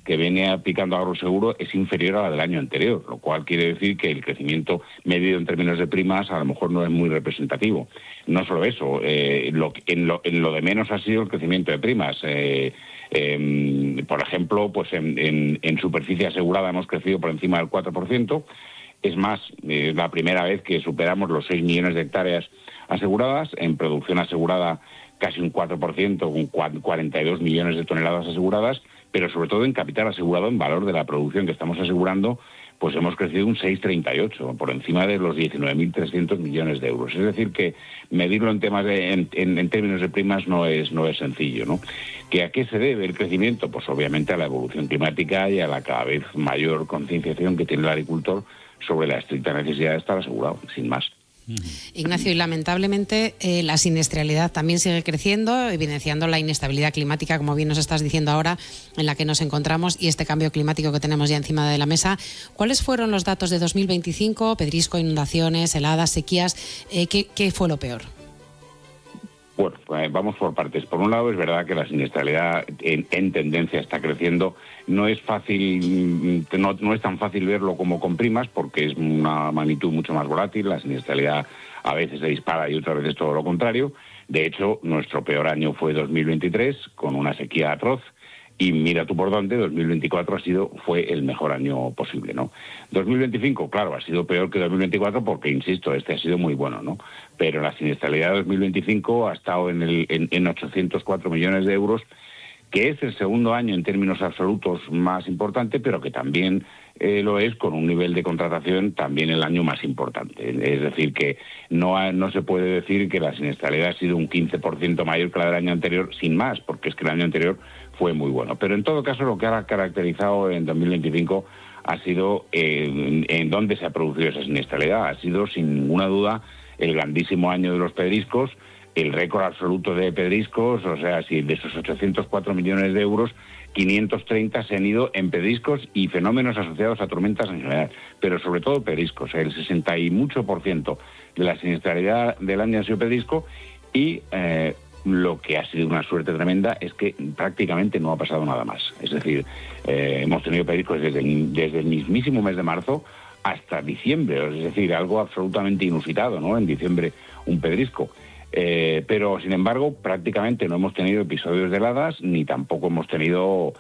que viene aplicando Agroseguro es inferior a la del año anterior, lo cual quiere decir que el crecimiento medido en términos de primas a lo mejor no es muy representativo. No solo eso, en lo de menos ha sido el crecimiento de primas. Por ejemplo, pues en superficie asegurada hemos crecido por encima del 4%. Es más, es la primera vez que superamos los 6 millones de hectáreas aseguradas. En producción asegurada casi un 4%, con 42 millones de toneladas aseguradas, pero sobre todo en capital asegurado, en valor de la producción que estamos asegurando, pues hemos crecido un 6,38, por encima de los 19.300 millones de euros. Es decir, que medirlo en temas en términos de primas no es sencillo, ¿no? ¿Que a qué se debe el crecimiento? Pues obviamente a la evolución climática y a la cada vez mayor concienciación que tiene el agricultor sobre la estricta necesidad de estar asegurado, sin más. Ignacio, y lamentablemente la siniestralidad también sigue creciendo, evidenciando la inestabilidad climática, como bien nos estás diciendo ahora, en la que nos encontramos, y este cambio climático que tenemos ya encima de la mesa. ¿Cuáles fueron los datos de 2025? Pedrisco, inundaciones, heladas, sequías. ¿Qué fue lo peor? Bueno, pues vamos por partes. Por un lado, es verdad que la siniestralidad en tendencia está creciendo. No es fácil, no es tan fácil verlo como con primas, porque es una magnitud mucho más volátil. La siniestralidad a veces se dispara y otras veces todo lo contrario. De hecho, nuestro peor año fue 2023, con una sequía atroz. Y mira tú por dónde, 2024 fue el mejor año posible, ¿no? 2025, claro, ha sido peor que 2024 porque, insisto, este ha sido muy bueno, ¿no? Pero la siniestralidad de 2025 ha estado en 804 millones de euros, que es el segundo año en términos absolutos más importante, pero que también lo es con un nivel de contratación también el año más importante. Es decir, que no se puede decir que la siniestralidad ha sido un 15% mayor que la del año anterior, sin más, porque es que el año anterior fue muy bueno. Pero en todo caso, lo que ha caracterizado en 2025 ha sido en dónde se ha producido esa siniestralidad. Ha sido, sin ninguna duda, el grandísimo año de los pedriscos, el récord absoluto de pedriscos. O sea, si de esos 804 millones de euros, 530 se han ido en pedriscos y fenómenos asociados a tormentas en general, pero sobre todo pedriscos. El 60 y mucho % de la siniestralidad del año ha sido pedrisco, y lo que ha sido una suerte tremenda es que prácticamente no ha pasado nada más. Es decir, hemos tenido pedriscos desde el mismísimo mes de marzo hasta diciembre, es decir, algo absolutamente inusitado, ¿no? En diciembre un pedrisco. Pero, sin embargo, prácticamente no hemos tenido episodios de heladas, ni tampoco hemos tenido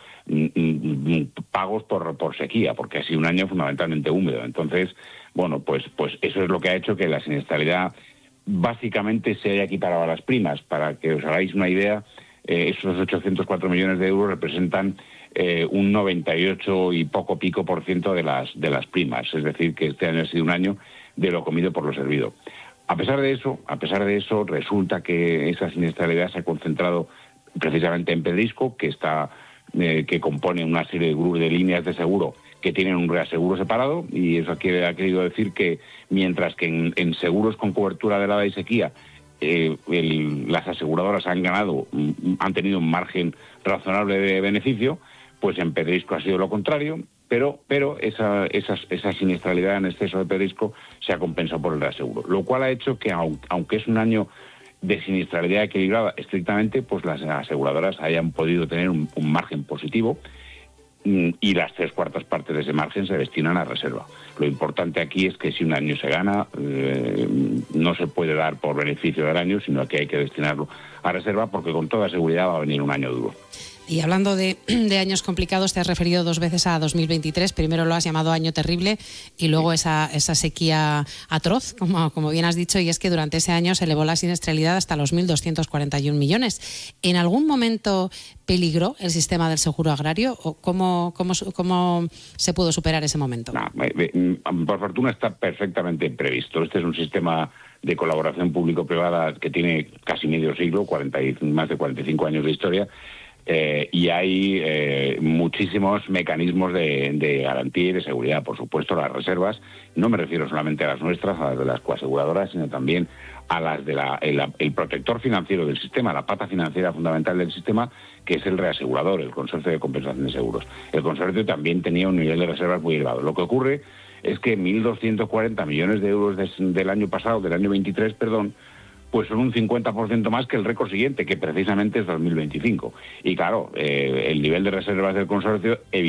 pagos por sequía, porque ha sido un año fundamentalmente húmedo. Entonces, bueno, pues eso es lo que ha hecho que la siniestralidad básicamente se haya equiparado a las primas. Para que os hagáis una idea, esos 804 millones de euros representan un 98 y poco pico % de las primas. Es decir, que este año ha sido un año de lo comido por lo servido. A pesar de eso, resulta que esa siniestralidad se ha concentrado precisamente en pedrisco, que compone una serie de líneas de seguro que tienen un reaseguro separado, y eso ha querido decir que mientras que en seguros con cobertura de helada y sequía las aseguradoras han tenido un margen razonable de beneficio, pues en pedrisco ha sido lo contrario, pero esa siniestralidad en exceso de pedrisco se ha compensado por el reaseguro, lo cual ha hecho que, aunque es un año de siniestralidad equilibrada estrictamente, pues las aseguradoras hayan podido tener un margen positivo, y las 3/4 partes de ese margen se destinan a reserva. Lo importante aquí es que si un año se gana, no se puede dar por beneficio del año, sino que hay que destinarlo a reserva, porque con toda seguridad va a venir un año duro. Y hablando de años complicados, te has referido 2 veces a 2023. Primero lo has llamado año terrible, y luego esa sequía atroz, como bien has dicho, y es que durante ese año se elevó la siniestralidad hasta los 1.241 millones. ¿En algún momento peligró el sistema del seguro agrario? ¿O cómo se pudo superar ese momento? No, por fortuna está perfectamente previsto. Este es un sistema de colaboración público-privada que tiene casi medio siglo, más de 45 años de historia. Y hay muchísimos mecanismos de garantía y de seguridad. Por supuesto, las reservas, no me refiero solamente a las nuestras, a las de las coaseguradoras, sino también a las de el protector financiero del sistema, la pata financiera fundamental del sistema, que es el reasegurador, el Consorcio de Compensación de Seguros. El consorcio también tenía un nivel de reservas muy elevado. Lo que ocurre es que 1.240 millones de euros del año 23, pues son un 50% más que el récord siguiente, que precisamente es 2025. Y claro, el nivel de reservas del consorcio